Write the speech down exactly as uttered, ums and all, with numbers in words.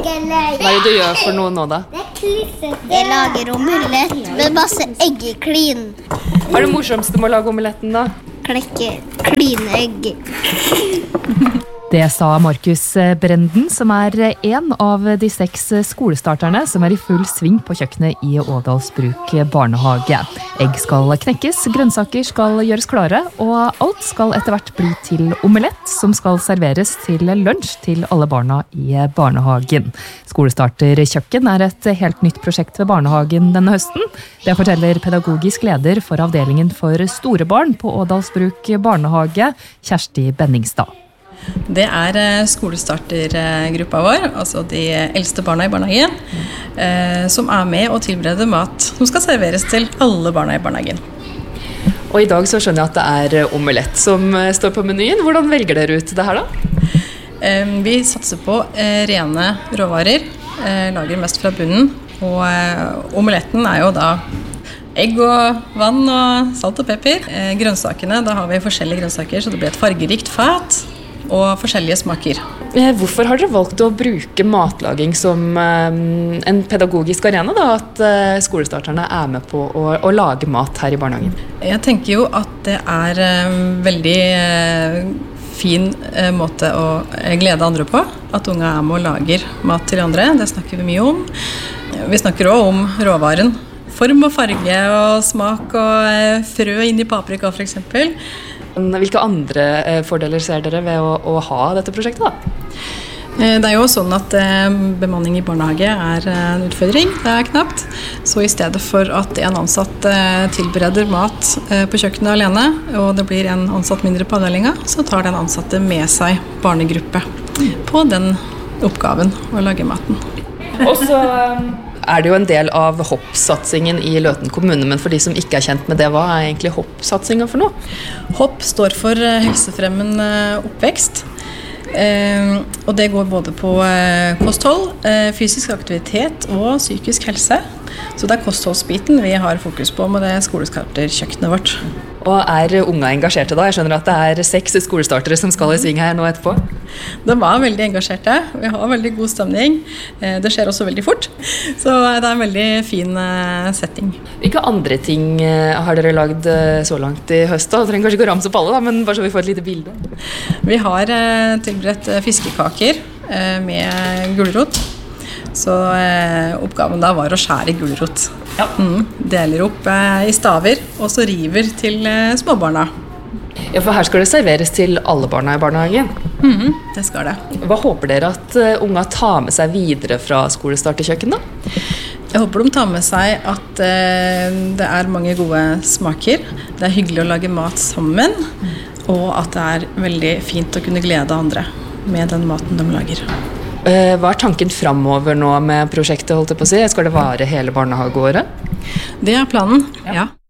Hva er det du gjør for noe nå da? Jeg lager omelett med masse egg i klin. Hva er det morsomste med å lage omeletten da? Klekke kline egg. Det sa Markus Brenden, som er en av de seks skolestarterne som er i full sving på kjøkkenet i Ådalsbruk barnehage. Egg skal knekkes, grønnsaker skal gjøres klare, og alt skal etter hvert bli til omelett, som skal serveres til lunsj til alle barna i barnehagen. Skolestarterkjøkken er et helt nytt prosjekt ved barnehagen denne høsten. Det forteller pedagogisk leder for avdelingen for store barn på Ådalsbruk barnehage, Kjersti Benningstad. Det er skolestartergruppa vår, altså de eldste barna i barnehagen, eh, som er med og tilbereder mat som skal serveres til alle barna i barnehagen. Og i dag så skjønner jeg at det er omelett som står på menyen. Hvordan velger dere ut det her da? Eh, vi satser på eh, rene råvarer, eh, lager mest fra bunnen, og eh, omeletten er jo da egg og vann og salt og pepper. Eh, grønnsakene, da har vi forskjellige grønnsaker, så det blir et fargerikt fat og forskjellige smaker. Hvorfor har dere valgt å bruke matlaging som en pedagogisk arena, da, at skolestarterne er med på å, å lage mat her i barnehagen? Jeg tenker jo at det er en veldig fin måte å glede andre på, at unge er med og lager mat til andre. Det snakker vi mye om. Vi snakker også om råvaren. Form og farge og smak og frø inn i paprika for eksempel. Hvilke andre fordeler ser dere ved å, å ha dette prosjektet da? Det er jo sånn at bemanning i barnehage er en utfordring, det er knapt. Så i stedet for at en ansatt tilbereder mat på kjøkkenet alene, og det blir en ansatt mindre på avdelingen, så tar den ansatte med seg barnegruppe på den oppgaven å lage maten. Og så er det jo en del av hopp-satsingen i Løten kommune, men for de som ikke er kjent med det, hva er egentlig hopp-satsingen for noe? Hopp står for helsefremmende oppvekst, eh, og det går både på eh, kosthold, eh, fysisk aktivitet og psykisk helse. Så det er kostholdsbiten vi har fokus på med det skolestarterkjøkkenet vårt. Og er unga engasjerte da? Jeg skjønner at det er seks skolestartere som skal i sving her nå etterpå. De var veldig engasjerte. Vi har veldig god stemning. Det skjer også veldig fort. Så det er en veldig fin setting. Hvilke andre ting har dere lagd så langt i høst da? Dere trenger kanskje ikke å ramse opp alle da, men bare så vi får et lite bilde. Vi har tilberedt fiskekaker med gulrot. Så eh, oppgaven da var å skjære gulrot. Ja. Mm, deler opp eh, i staver, og så river til eh, småbarna. Ja, for her skal det serveres til alle barna i barnehagen. Mm, det skal det. Hva håper dere at uh, unga tar med seg videre fra skolestarterkjøkken da? Jeg håper de tar med seg at eh, det er mange gode smaker. Det er hyggelig å lage mat sammen, og at det er veldig fint å kunne glede andre med den maten de lager. Hva er tanken fremover nå med prosjektet, holdt jeg på å si? Skal det vare hele barnehageåret? Det er planen, ja.